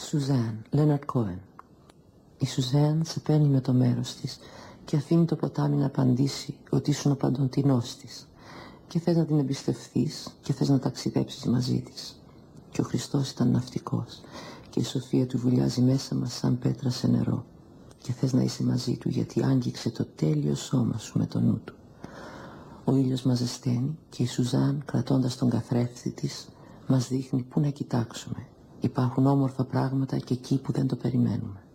Σουζάν, Λέναρτ Κόεν. Η Σουζάν σε παίρνει με το μέρος της και αφήνει το ποτάμι να απαντήσει ότι ήσουν ο παντοτινός της και θες να την εμπιστευθείς και θες να ταξιδέψεις μαζί της. Και ο Χριστός ήταν ναυτικός και η σοφία του βουλιάζει μέσα μας σαν πέτρα σε νερό και θες να είσαι μαζί του γιατί άγγιξε το τέλειο σώμα σου με το νου του. Ο ήλιος μας ζεσταίνει και η Σουζάν, κρατώντας τον καθρέφτη της, μας δείχνει πού να κοιτάξουμε. Υπάρχουν όμορφα πράγματα και εκεί που δεν το περιμένουμε.